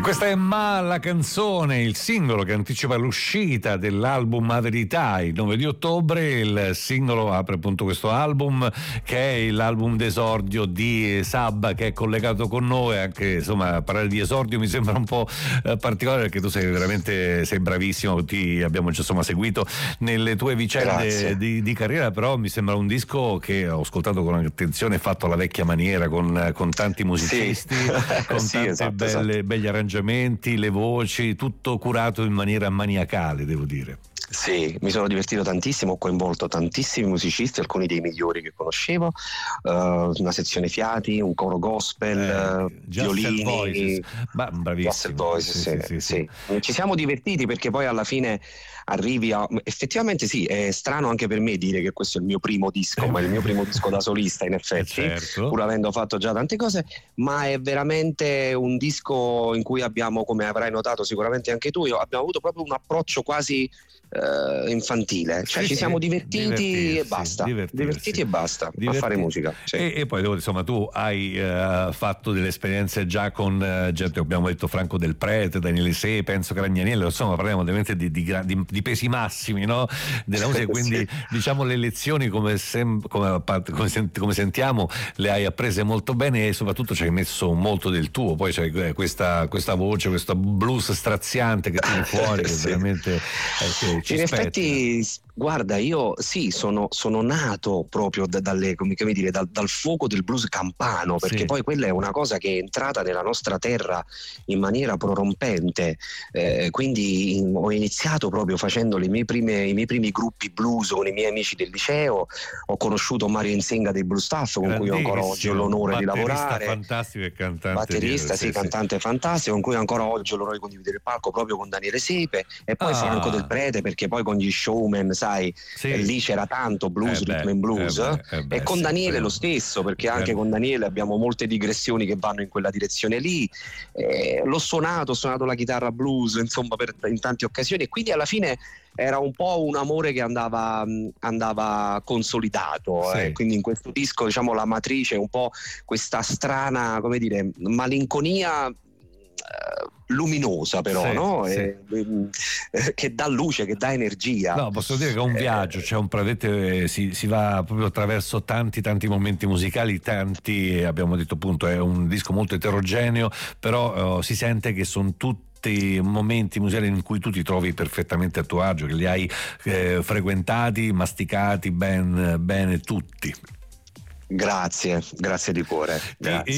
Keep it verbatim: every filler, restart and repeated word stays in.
Questa è Ma la canzone, il singolo che anticipa l'uscita dell'album Verità il nove di ottobre. Il singolo apre appunto questo album, che è l'album d'esordio di Sabba, che è collegato con noi. Anche insomma, parlare di esordio mi sembra un po' eh, particolare, perché tu sei veramente sei bravissimo, ti abbiamo già insomma seguito nelle tue vicende di, di carriera, però mi sembra un disco che ho ascoltato con attenzione, fatto alla vecchia maniera, con, con tanti musicisti, sì. con sì, tante esatto, belle, esatto. begli arrangiamenti, le voci, tutto curato in maniera maniacale, devo dire. Sì, mi sono divertito tantissimo, ho coinvolto tantissimi musicisti, alcuni dei migliori che conoscevo, uh, una sezione fiati, un coro gospel, eh, violini, Voices. Ma bravissimo. Voices, sì, sì, sì, sì, sì. Ci siamo divertiti, perché poi alla fine arrivi a... effettivamente sì, è strano anche per me dire che questo è il mio primo disco, ma è il mio primo disco da solista in effetti, certo. pur avendo fatto già tante cose, ma è veramente un disco in cui abbiamo, come avrai notato sicuramente anche tu, abbiamo avuto proprio un approccio quasi Uh, infantile, cioè sì, ci sì, siamo divertiti e basta, divertirsi. divertiti e basta Divertirsi. a fare musica. Sì. E, e poi devo, insomma, tu hai uh, fatto delle esperienze già con uh, gente, abbiamo detto Franco Del Prete, Daniele Se, Penso Caragnaniello, insomma parliamo ovviamente di, di, di, di pesi massimi, no? Della musica, quindi sì. diciamo le lezioni come, sem- come, come, sent- come sentiamo le hai apprese molto bene, e soprattutto ci hai messo molto del tuo, poi c'hai questa, questa voce, questo blues straziante che tiri fuori, sì. che veramente eh, ci in spetta. effetti, guarda, io sì, sono, sono nato proprio da, dalle, come, come dire, dal, dal fuoco del blues campano, perché sì. poi quella è una cosa che è entrata nella nostra terra in maniera prorompente, eh, quindi in, ho iniziato proprio facendo le mie prime, i miei primi gruppi blues con i miei amici del liceo, ho conosciuto Mario Insenga dei Blue Staff, con cui ancora oggi ho l'onore di lavorare, fantastico e cantante batterista, di... sì, sì, cantante sì. fantastico, con cui ancora oggi ho l'onore di condividere il palco proprio con Daniele Sepe, e poi ah. Franco Del Prete, perché poi con gli showman, sai, sì. eh, lì c'era tanto blues, eh beh, rhythm and blues, eh beh, eh beh, e con Daniele sì, lo stesso, perché gran... anche con Daniele abbiamo molte digressioni che vanno in quella direzione lì. Eh, l'ho suonato, ho suonato la chitarra blues, insomma, per, in tante occasioni, e quindi alla fine era un po' un amore che andava, andava consolidato, sì. eh. Quindi in questo disco, diciamo, la matrice è un po' questa strana, come dire, malinconia luminosa, però, sì, no? sì. E, eh, che dà luce, che dà energia. No, posso dire che è un viaggio, cioè un praticamente si, si va proprio attraverso tanti tanti momenti musicali, tanti, abbiamo detto appunto è un disco molto eterogeneo, però uh, si sente che sono tutti momenti musicali in cui tu ti trovi perfettamente a tuo agio, che li hai eh, frequentati, masticati ben, bene tutti. Grazie, grazie di cuore. Grazie.